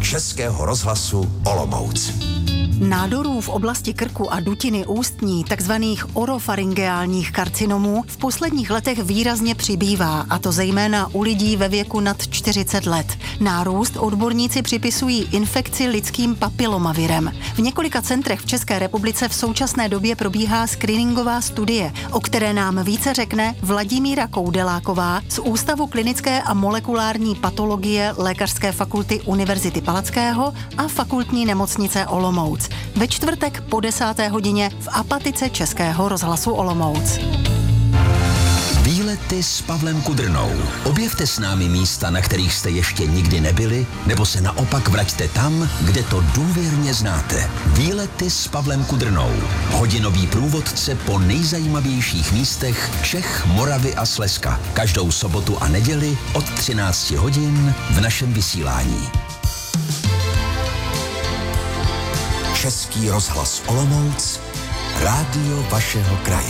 Českého rozhlasu Olomouc. Nádorů v oblasti krku a dutiny ústní, takzvaných orofaryngeálních karcinomů, v posledních letech výrazně přibývá, a to zejména u lidí ve věku nad 40 let. Nárůst odborníci připisují infekci lidským papilomavirem. V několika centrech v České republice v současné době probíhá screeningová studie, o které nám více řekne Vladimíra Koudeláková z Ústavu klinické a molekulární patologie Lékařské fakulty Univerzity Palackého a Fakultní nemocnice Olomouc. Ve čtvrtek po 10. hodině v Apatice Českého rozhlasu Olomouc. Výlety s Pavlem Kudrnou. Objevte s námi místa, na kterých jste ještě nikdy nebyli, nebo se naopak vraťte tam, kde to důvěrně znáte. Výlety s Pavlem Kudrnou. Hodinový průvodce po nejzajímavějších místech Čech, Moravy a Slezska. Každou sobotu a neděli od 13 hodin v našem vysílání. Český rozhlas Olomouc, rádio vašeho kraje.